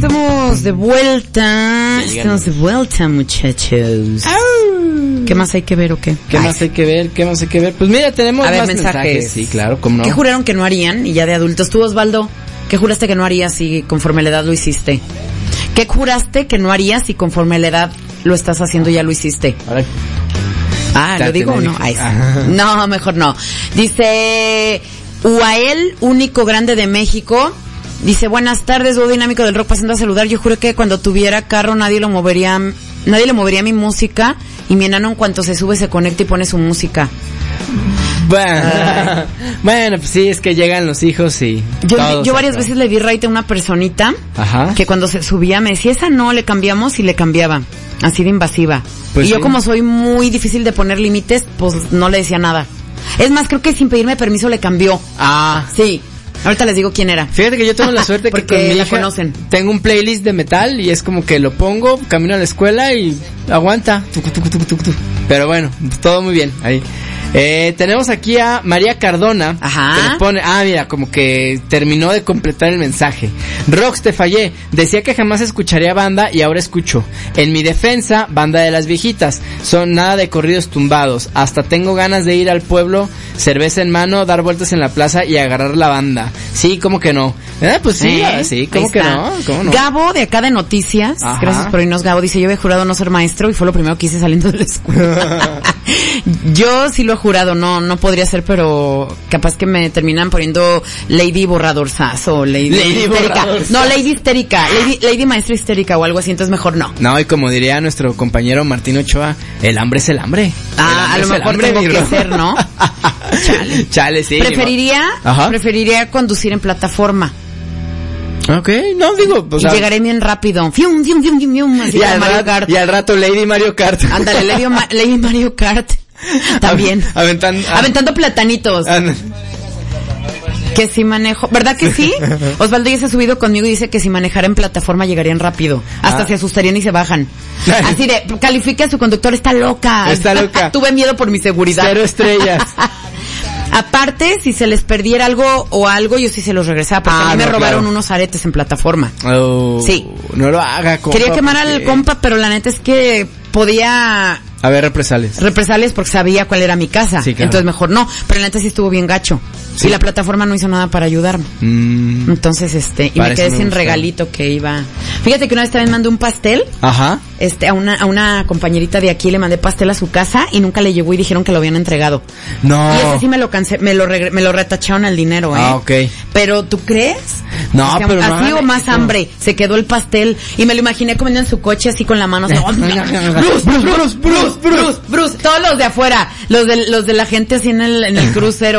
estamos de vuelta. Estamos de vuelta, muchachos. ¿Qué más hay que ver o qué? ¿Qué más hay que ver? Pues mira, tenemos más mensajes. Sí, claro, cómo no. ¿Qué juraron que no harían? Y ya de adultos. Tú, Osvaldo, ¿qué juraste que no harías y conforme la edad lo hiciste? ¿Qué juraste que no harías y conforme la edad lo estás haciendo y ya lo hiciste? ¿lo digo o no? Ay, sí. No, mejor no. Dice Uael, único grande de México. Dice, buenas tardes, dúo dinámico del rock, pasando a saludar. Yo juré que cuando tuviera carro nadie le movería mi música, y mi enano en cuanto se sube se conecta y pone su música. Bueno, pues sí, es que llegan los hijos y... Yo varias veces le di raite a una personita. Ajá. Que cuando se subía me decía, esa no, le cambiamos, y le cambiaba. Así de invasiva. Pues y yo como soy muy difícil de poner límites, pues no le decía nada. Es más, creo que sin pedirme permiso le cambió. Sí. Ahorita les digo quién era. Fíjate que yo tengo la suerte que con mi hija conocen. Tengo un playlist de metal y es como que lo pongo, camino a la escuela y aguanta. Pero bueno, todo muy bien ahí. Tenemos aquí a María Cardona. Ajá. Que nos pone, mira, como que terminó de completar el mensaje. Rox, te fallé. Decía que jamás escucharía banda y ahora escucho. En mi defensa, banda de las viejitas. Son nada de corridos tumbados. Hasta tengo ganas de ir al pueblo, cerveza en mano, dar vueltas en la plaza y agarrar la banda. Sí, ¿cómo que no? Pues sí, sí, ¿cómo que no? ¿Cómo no? Gabo, de acá de Noticias. Ajá. Gracias por irnos, Gabo. Dice, yo había jurado no ser maestro y fue lo primero que hice saliendo de la escuela. Yo sí lo he jurado, no podría ser, pero capaz que me terminan poniendo Lady Borradorzazo, Lady Histérica. No, Lady Histérica, Lady Maestra Histérica o algo así, entonces mejor no. No, y como diría nuestro compañero Martín Ochoa, el hambre es el hambre. A lo mejor tengo que ser, ¿no? Chale, sí. Preferiría conducir en plataforma. Ok, no digo, pues, y llegaré bien rápido. Fium, fium, fium, fium, fium, así y, Mario Kart. Y al rato Lady Mario Kart. Ándale, Lady Mario Kart. También. Aventando platanitos. Que si manejo, ¿verdad que sí? Osvaldo ya se ha subido conmigo y dice que si manejara en plataforma llegarían rápido. Hasta se asustarían y se bajan. Así de, califique a su conductor, está loca. Tuve miedo por mi seguridad. 0 estrellas. Aparte, si se les perdiera algo, yo sí se los regresaba, porque a mí me robaron unos aretes en plataforma. Sí. No lo haga, compa. Quería quemar al compa, pero la neta es que podía... haber represalias. Represalias porque sabía cuál era mi casa. Sí, claro. Entonces mejor no. Pero la neta sí estuvo bien gacho. Sí. Y la plataforma no hizo nada para ayudarme. Entonces, y me quedé sin regalito que iba... Fíjate que una vez también mandé un pastel. Ajá. A una compañerita de aquí le mandé pastel a su casa y nunca le llegó y dijeron que lo habían entregado. No. Y ese sí me lo retacharon el dinero, ok. Pero, ¿tú crees? No, es que pero así o más hambre. Se quedó el pastel y me lo imaginé comiendo en su coche así con la mano. Bruce. Todos los de afuera. Los de la gente así en el crucero.